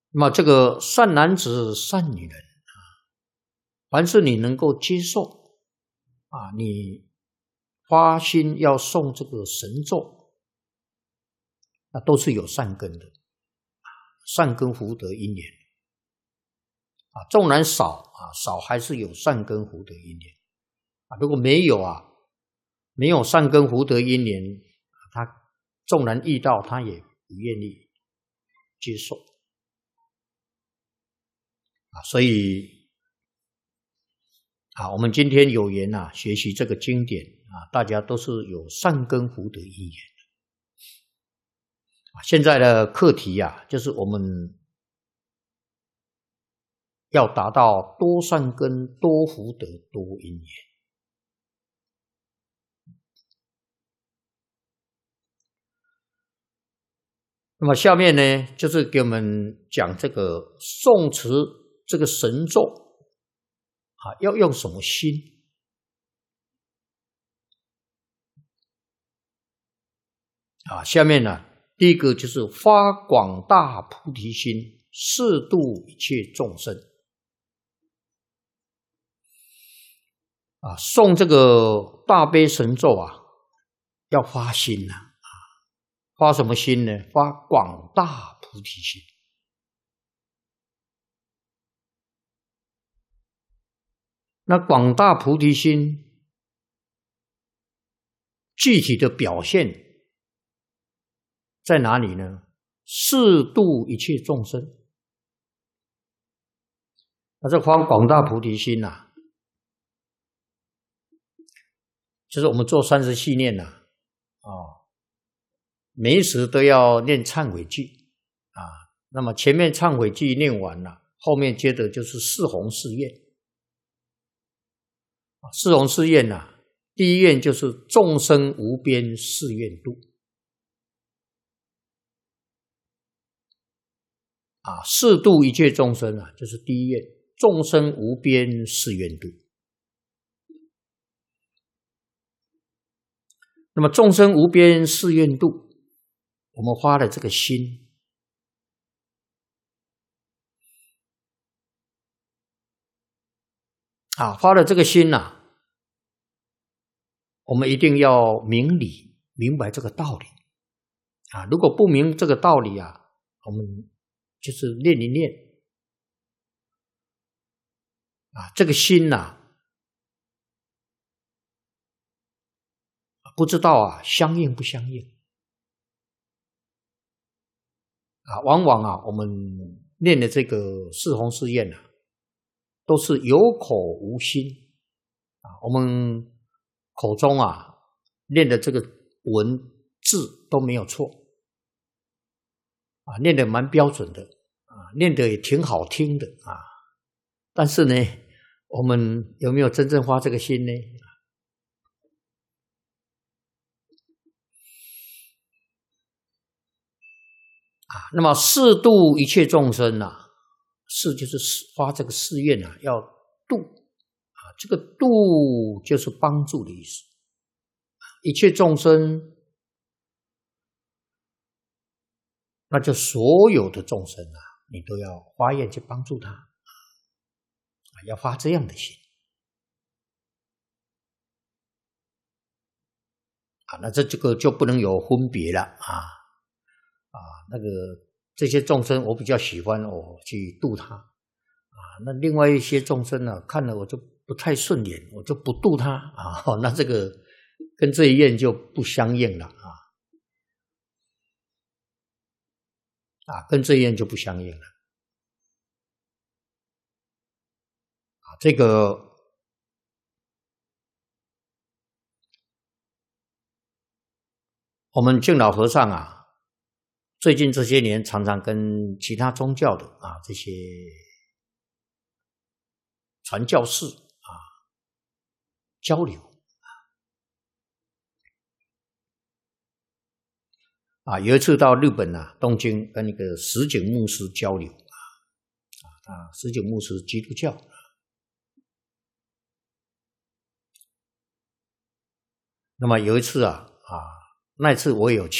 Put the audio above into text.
那么这个善男子、善女人凡是你能够接受你发心要诵这个神咒，那都是有善根的，善根福德因缘纵然少还是有善根福德因缘如果没有善根福德因缘，他纵然遇到，他也不愿意接受所以我们今天有缘学习这个经典大家都是有善根福德因缘现在的课题就是我们要达到多善根、多福德、多因缘。那么下面呢，就是给我们讲这个诵持这个神咒要用什么心下面呢，第一个就是发广大菩提心，誓度一切众生诵这个大悲神咒要发心发什么心呢？发广大菩提心。那广大菩提心具体的表现在哪里呢？誓度一切众生。那这发广大菩提心就是我们做30系念每一时都要念忏悔偈那么前面忏悔偈念完了，后面接着就是四弘誓愿四弘誓愿第一愿就是众生无边誓愿度誓度一切众生就是第一愿众生无边誓愿度。那么众生无边誓愿度，我们发了这个心发了这个心我们一定要明理，明白这个道理如果不明这个道理我们就是念一念这个心不知道相应不相应往往我们念的这个四弘誓愿都是有口无心我们口中念的这个文字都没有错念得蛮标准的念得也挺好听的但是呢，我们有没有真正发这个心呢？那么誓度一切众生誓就是发这个誓愿要度这个度就是帮助的意思一切众生那就所有的众生你都要发愿去帮助他要发这样的心那这个就不能有分别了那个这些众生我比较喜欢我去度他那另外一些众生看了我就不太顺眼，我就不度他那这个跟这一愿就不相应了跟这一愿就不相应了这个我们净老和尚最近这些年常常跟其他宗教的这些传教士交流有一次到日本东京跟一个石井牧师交流石井牧师基督教那么有一次那一次我也有去